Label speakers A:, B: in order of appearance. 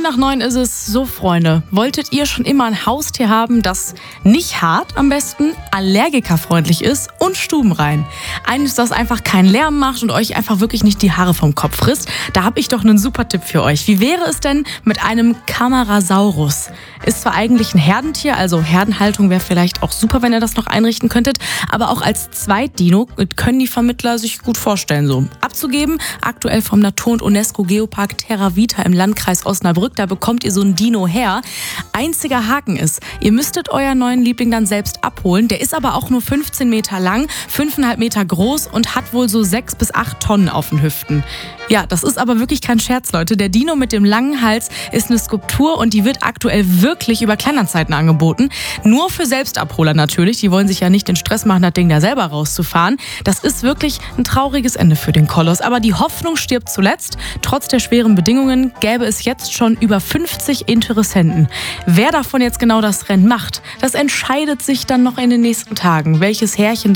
A: 9 ist es. So, Freunde, wolltet ihr schon immer ein Haustier haben, das nicht hart am besten, allergikerfreundlich ist und stubenrein? Eines, das einfach keinen Lärm macht und euch einfach wirklich nicht die Haare vom Kopf frisst? Da habe ich doch einen super Tipp für euch. Wie wäre es denn mit einem Camarasaurus? Ist zwar eigentlich ein Herdentier, also Herdenhaltung wäre vielleicht auch super, wenn ihr das noch einrichten könntet, aber auch als Zweitdino können die Vermittler sich gut vorstellen, so abzugeben. Aktuell vom Natur- und UNESCO-Geopark Terra Vita im Landkreis Osnabrück, da bekommt ihr so einen Dino her. Einziger Haken ist, ihr müsstet euren neuen Liebling dann selbst abholen. Der ist aber auch nur 15 Meter lang, 5,5 Meter groß und hat wohl so 6 bis 8 Tonnen auf den Hüften. Ja, das ist aber wirklich kein Scherz, Leute. Der Dino mit dem langen Hals ist eine Skulptur und die wird aktuell wirklich über Kleinanzeigen angeboten. Nur für Selbstabholer natürlich. Die wollen sich ja nicht den Stress machen, das Ding da selber rauszufahren. Das ist wirklich ein trauriges Ende für den Koloss. Aber die Hoffnung stirbt zuletzt. Trotz der schweren Bedingungen gäbe es jetzt schon über 50 Interessenten. Wer davon jetzt genau das Rennen macht, das entscheidet sich dann noch in den nächsten Tagen. Welches Härchen